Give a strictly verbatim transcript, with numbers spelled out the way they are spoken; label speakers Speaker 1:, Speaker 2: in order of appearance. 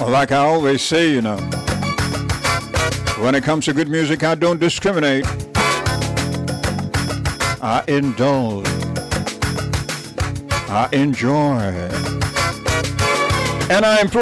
Speaker 1: Like I always say, you know, when it comes to good music, I don't discriminate. I indulge. I enjoy. And I improve.